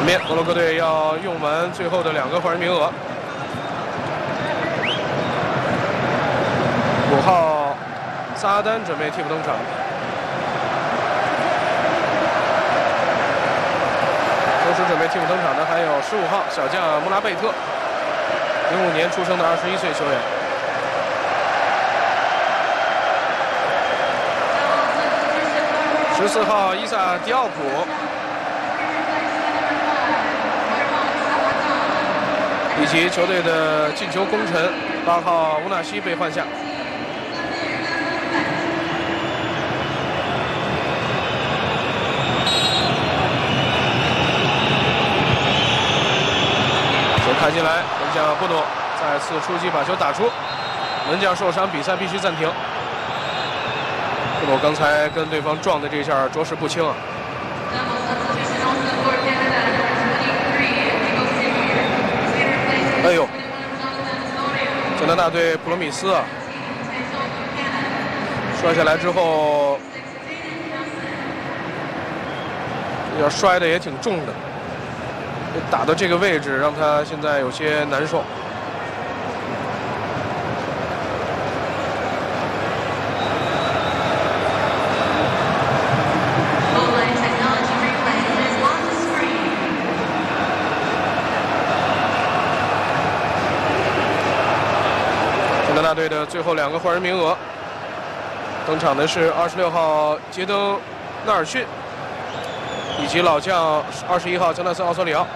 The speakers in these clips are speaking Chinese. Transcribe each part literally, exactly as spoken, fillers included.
场面，摩洛哥队要用完最后的两个换人名额。五号萨阿丹准备替补登场。 同时准备替补登场的还有十五号小将穆拉贝特，零五年出生的二十一岁球员。十四号伊萨迪奥普，以及球队的进球功臣八号乌纳西被换下。 看进来，门将布诺再次出击把球打出，门将受伤，比赛必须暂停。布诺刚才跟对方撞的这一下着实不轻啊！哎呦，加拿大队普罗米斯啊，摔下来之后，要摔的也挺重的。 打到这个位置，让他现在有些难受。加拿大队的最后两个换人名额，登场的是二十六号杰登·纳尔逊，以及老将二十一号乔纳森·奥索里奥。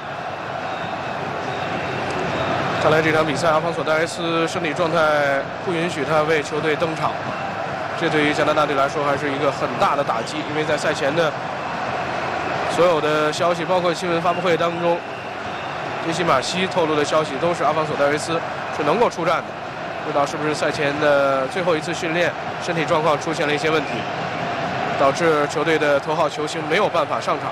看来这场比赛，阿方索·戴维斯身体状态不允许他为球队登场，这对于加拿大队来说还是一个很大的打击。因为在赛前的所有的消息，包括新闻发布会当中，杰西·马西透露的消息都是阿方索·戴维斯是能够出战的。不知道是不是赛前的最后一次训练，身体状况出现了一些问题，导致球队的头号球星没有办法上场。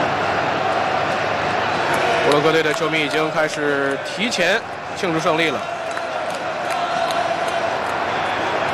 摩洛哥队的球迷已经开始提前庆祝胜利了。